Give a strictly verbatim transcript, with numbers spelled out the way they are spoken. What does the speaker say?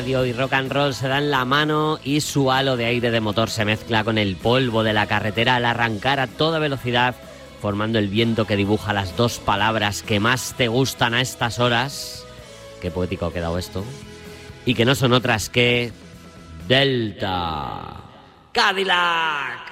radio y rock and roll se dan la mano y su halo de aire de motor se mezcla con el polvo de la carretera al arrancar a toda velocidad, formando el viento que dibuja las dos palabras que más te gustan a estas horas. Qué poético ha quedado esto. Y que no son otras que Delta Cadillac.